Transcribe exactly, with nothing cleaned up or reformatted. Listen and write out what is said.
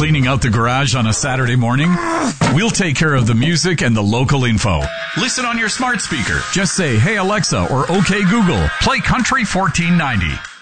cleaning out the garage on a Saturday morning? We'll take care of the music and the local info. Listen on your smart speaker. Just say, "Hey Alexa," or "Okay Google, play Country fourteen ninety."